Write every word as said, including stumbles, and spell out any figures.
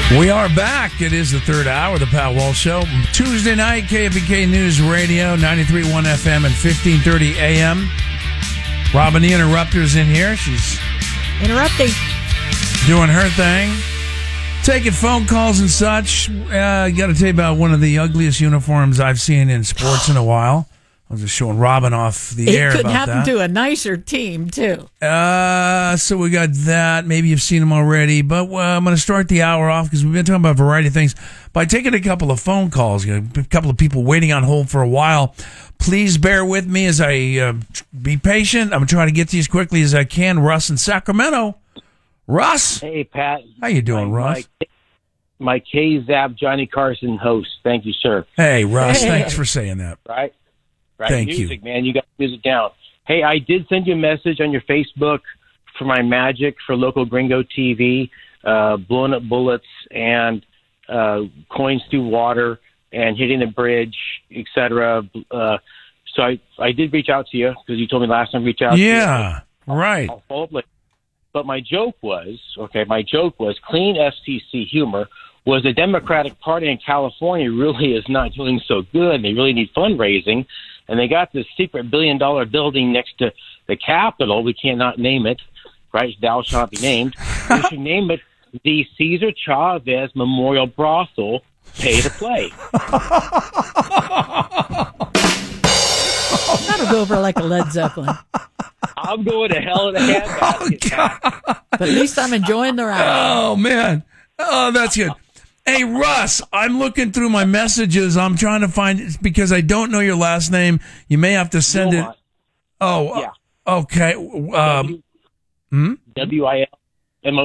We are back. It is the third hour of the Pat Walsh Show. Tuesday night, K F B K News Radio, ninety-three point one F M and fifteen thirty A M. Robin the Interrupter's in here. She's interrupting, doing her thing, taking phone calls and such. Uh, got to tell you about one of the ugliest uniforms I've seen in sports in a while. I was just showing Robin off the it air couldn't about happen that. to a nicer team, too. Uh, so we got that. Maybe you've seen them already, but uh, I'm going to start the hour off because we've been talking about a variety of things by taking a couple of phone calls. You know, a couple of people waiting on hold for a while. Please bear with me as I uh, be patient. I'm trying to get to you as quickly as I can. Russ in Sacramento. Russ, hey Pat, how you doing, my, Russ? My, my K-Zap Johnny Carson host. Thank you, sir. Hey, Russ, Hey. thanks for saying that. Right. Right, Thank music, you. man. You got music down. Hey, I did send you a message on your Facebook for my magic for local Gringo T V, uh, blowing up bullets and uh, coins through water and hitting the bridge, et cetera. Uh, so I, I did reach out to you because you told me last time to reach out Yeah, to you. right. I'll follow up later. But my joke was, okay, my joke was clean F C C humor was the Democratic Party in California really is not doing so good. They really need fundraising. And they got this secret billion-dollar building next to the Capitol. We cannot name it, right? Thou shalt be named. We should name it the Cesar Chavez Memorial Brothel Pay to Play. That'll go over like a Led Zeppelin. I'm going to hell in a handbasket. Oh, But at least I'm enjoying the ride. Oh, man. Oh, that's good. Hey, Russ, I'm looking through my messages. I'm trying to find it because I don't know your last name. You may have to send it. Wilmot. Oh, Yeah. okay. Um, W I L